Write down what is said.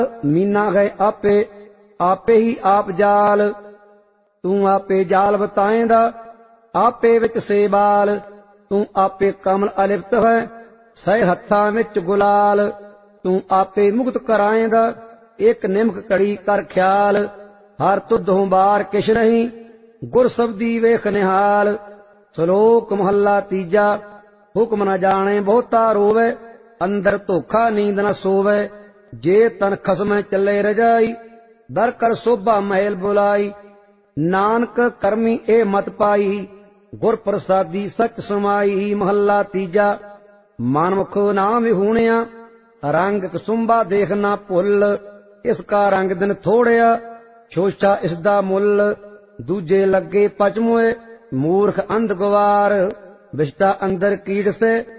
मीना गए आपे आपे ही आप जाल। तू आपे जाल बताएंदा आपे विच सेबाल। तू आपे कमल अलिप्त है सह हत्थां विच गुलाल। तू आपे मुक्त कराएंदा एक निमक कड़ी कर ख्याल। हर तुधों बार किश नहीं गुर सबदी वेख निहाल। श्लोक महला तीजा। हुक्म न जाने बहुता रोवे अंदर धोखा नींद न सोवे। जे तन खसम चले रजाई दर कर शोभा महल बुलाई। नानक करमी ए मत पाई गुर प्रसादी सच समाई। महला तीजा। मनमुख नाम विहूणिया रंग कसुंबा देखना भुल। इसका रंग दिन थोड़िया शोषा इसदा मुल। दूजे लगे पचमुए मूर्ख अंध गवार। विष्टा अंदर कीड़ से